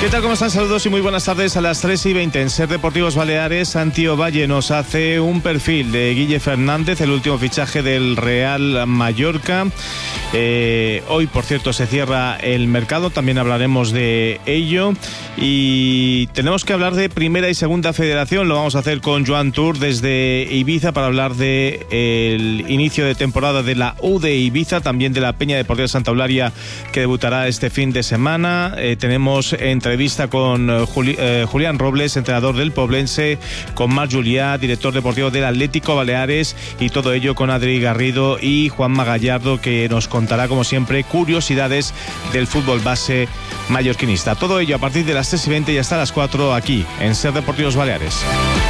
¿Qué tal? ¿Cómo están? Saludos y muy buenas tardes. A las 3:20 en Ser Deportivos Baleares, Santi Ovalle nos hace un perfil de Guille Fernández, el último fichaje del Real Mallorca. Hoy, por cierto, se cierra el mercado, también hablaremos de ello. Y tenemos que hablar de Primera y Segunda Federación. Lo vamos a hacer con Joan Tour desde Ibiza para hablar del inicio de temporada de la U de Ibiza, también de la Peña Deportiva Santa Eulalia, que debutará este fin de semana. Tenemos entrevista con Julián Robles, entrenador del Poblense, con Marc Julià, director deportivo del Atlético Baleares, y todo ello con Adri Garrido y Juanma Gallardo, que nos contará, como siempre, curiosidades del fútbol base mallorquinista. Todo ello a partir de las 3:20 y hasta las 4 aquí en Ser Deportivos Baleares.